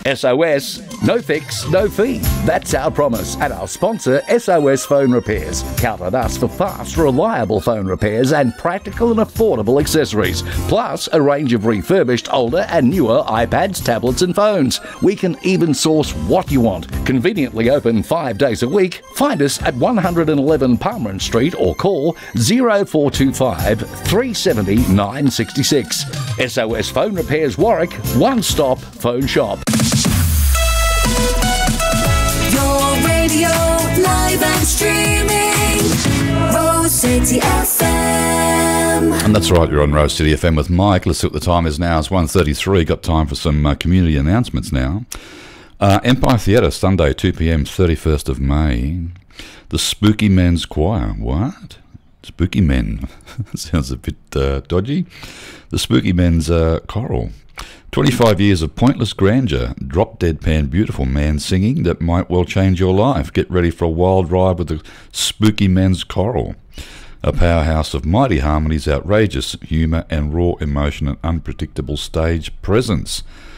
SOS, no fix, no fee. That's our promise. And our sponsor, SOS Phone Repairs. Count on us for fast, reliable phone repairs and practical and affordable accessories. Plus, a range of refurbished older and newer iPads, tablets and phones. We can even source what you want. Conveniently open 5 days a week. Find us at 111 Palmerin Street or call 0425 370 966. SOS Phone Repairs Warwick, one-stop phone shop. Your radio, live and streaming, Rose City FM. And that's right, you're on Rose City FM with Mike. Let's see what the time is now. It's 1:33. Got time for some community announcements now. Empire Theatre, Sunday, 2 p.m, 31st of May. The Spooky Men's Choir. What? Spooky Men. Sounds a bit dodgy. The Spooky Men's Choral. 25 years of pointless grandeur, drop deadpan beautiful man singing that might well change your life. Get ready for a wild ride with the Spooky Men's Choral. A powerhouse of mighty harmonies, outrageous humour and raw emotion and unpredictable stage presence.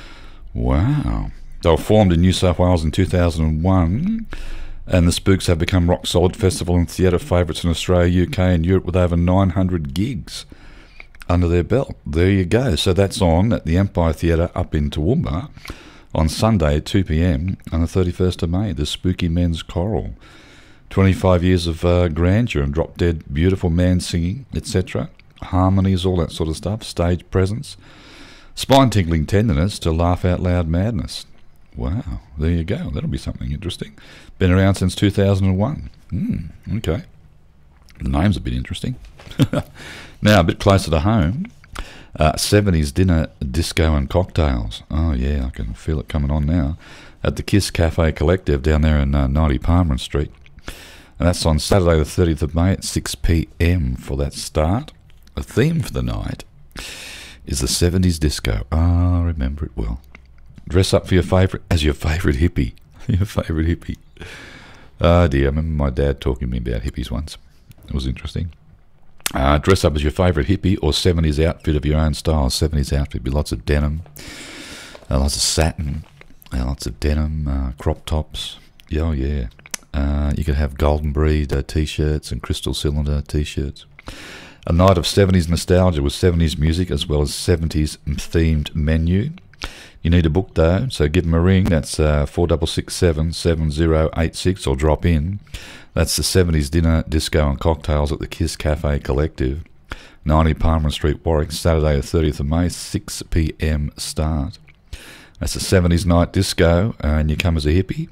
Wow. They were formed in New South Wales in 2001, and the Spooks have become rock solid festival and theatre favourites in Australia, UK and Europe with over 900 gigs under their belt. There you go. So that's on at the Empire Theatre up in Toowoomba on Sunday, 2 p.m, on the 31st of May, the Spooky Men's Choral. 25 years of grandeur and drop-dead beautiful man singing, etc. Harmonies, all that sort of stuff, stage presence, spine-tingling tenderness to laugh-out-loud madness. Wow, there you go. That'll be something interesting. Been around since 2001. Okay. The name's a bit interesting. Now, a bit closer to home, 70s dinner, disco and cocktails. Oh, yeah, I can feel it coming on now. At the Kiss Cafe Collective down there in 90 Palmerin Street. And that's on Saturday the 30th of May at 6 p.m. for that start. The theme for the night is the 70s disco. Ah, remember it well. Dress up for your favourite hippie. Your favourite hippie. Oh dear, I remember my dad talking to me about hippies once. It was interesting. Dress up as your favourite hippie or 70s outfit of your own style. 70s outfit, be lots of denim, lots of satin, lots of denim, crop tops. Oh yeah. You could have Golden Breed t-shirts and Crystal Cylinder t-shirts. A night of 70s nostalgia with 70s music as well as 70s themed menu. You need a book though, so give them a ring. That's 4667 7086 or drop in. That's the 70s dinner, disco and cocktails at the Kiss Cafe Collective, 90 Palmerin Street, Warwick, Saturday the 30th of May, 6 p.m. start. That's a 70s night disco, and you come as a hippie,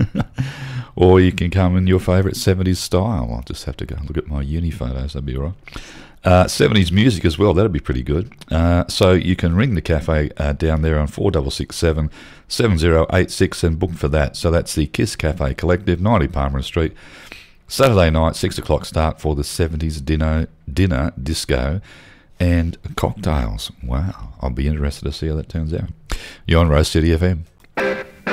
or you can come in your favourite 70s style. I'll just have to go look at my uni photos, that'd be all right. 70s music as well, that'd be pretty good. So you can ring the cafe down there on 4667 7086 and book for that. So that's the Kiss Cafe Collective, 90 Palmerin Street, Saturday night, 6 o'clock start for the 70s dinner, disco and cocktails. Wow, I'll be interested to see how that turns out. You're on Rose City FM.